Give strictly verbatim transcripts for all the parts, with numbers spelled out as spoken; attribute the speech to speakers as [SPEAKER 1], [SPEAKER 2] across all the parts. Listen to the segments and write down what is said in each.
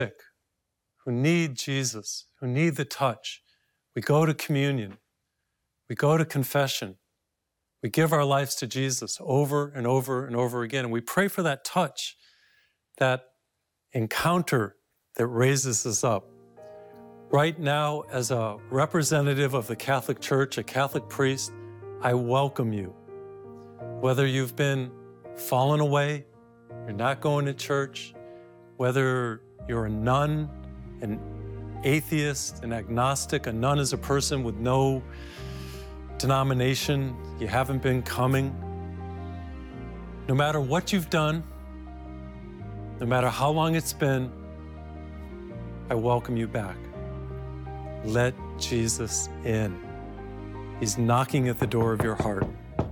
[SPEAKER 1] who need Jesus, who need the touch. We go to communion. We go to confession. We give our lives to Jesus over and over and over again. And we pray for that touch, that encounter that raises us up. Right now, as a representative of the Catholic Church, a Catholic priest, I welcome you. Whether you've been fallen away, you're not going to church, whether you're a nun, an atheist, an agnostic, a nun is a person with no denomination, you haven't been coming. No matter what you've done, no matter how long it's been, I welcome you back. Let Jesus in. He's knocking at the door of your heart.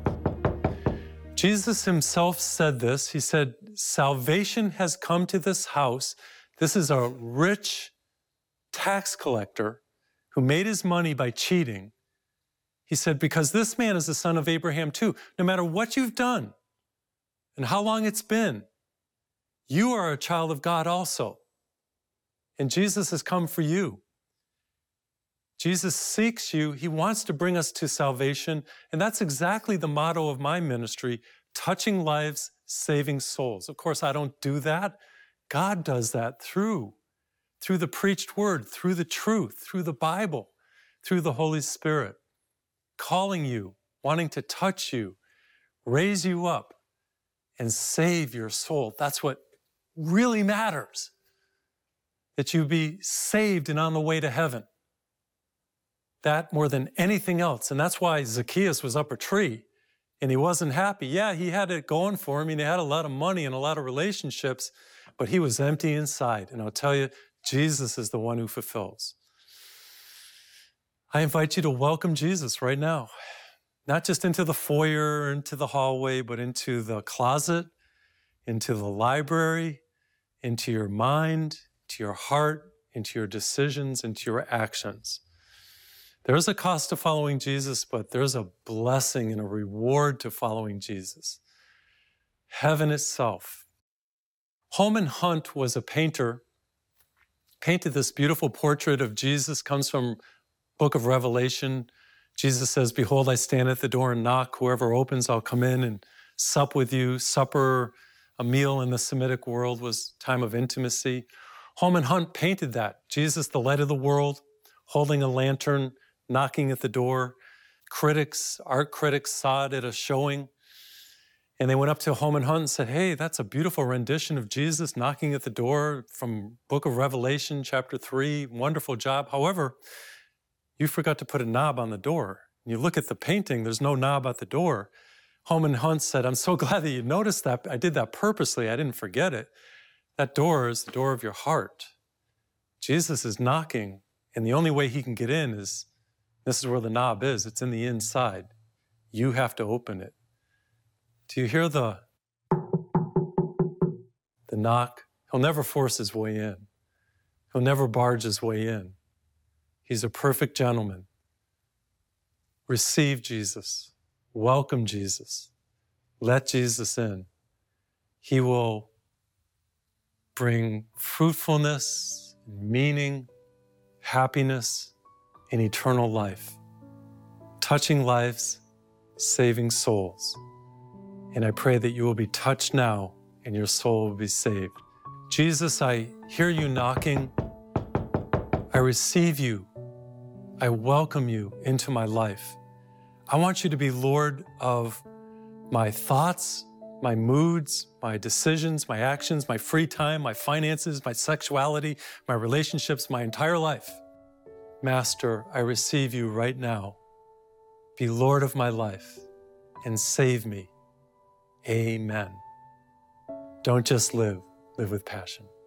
[SPEAKER 1] Jesus himself said this. He said, salvation has come to this house. This is a rich tax collector who made his money by cheating. He said, because this man is the son of Abraham too. No matter what you've done and how long it's been, you are a child of God also. And Jesus has come for you. Jesus seeks you. He wants to bring us to salvation. And that's exactly the motto of my ministry, touching lives, saving souls. Of course, I don't do that. God does that through, through the preached word, through the truth, through the Bible, through the Holy Spirit, calling you, wanting to touch you, raise you up, and save your soul. That's what really matters, that you be saved and on the way to heaven. That more than anything else. And that's why Zacchaeus was up a tree and he wasn't happy. Yeah, he had it going for him and he had a lot of money and a lot of relationships, but he was empty inside. And I'll tell you, Jesus is the one who fulfills. I invite you to welcome Jesus right now, not just into the foyer, into the hallway, but into the closet, into the library, into your mind, to your heart, into your decisions, into your actions. There's a cost to following Jesus, but there's a blessing and a reward to following Jesus. Heaven itself. Holman Hunt was a painter, painted this beautiful portrait of Jesus, comes from Book of Revelation. Jesus says, behold, I stand at the door and knock. Whoever opens, I'll come in and sup with you. Supper, a meal in the Semitic world, was time of intimacy. Holman Hunt painted that. Jesus, the light of the world, holding a lantern, knocking at the door. Critics, art critics saw it at a showing. And they went up to Holman Hunt and said, hey, that's a beautiful rendition of Jesus knocking at the door from Book of Revelation, chapter three. Wonderful job. However, you forgot to put a knob on the door. You look at the painting, there's no knob at the door. Holman Hunt said, I'm so glad that you noticed that. I did that purposely. I didn't forget it. That door is the door of your heart. Jesus is knocking, and the only way he can get in is, this is where the knob is. It's in the inside. You have to open it. Do you hear the, the knock? He'll never force his way in. He'll never barge his way in. He's a perfect gentleman. Receive Jesus. Welcome Jesus. Let Jesus in. He will bring fruitfulness, meaning, happiness, and eternal life. Touching lives, saving souls. And I pray that you will be touched now and your soul will be saved. Jesus, I hear you knocking. I receive you. I welcome you into my life. I want you to be Lord of my thoughts, my moods, my decisions, my actions, my free time, my finances, my sexuality, my relationships, my entire life. Master, I receive you right now. Be Lord of my life and save me. Amen. Don't just live, live with passion.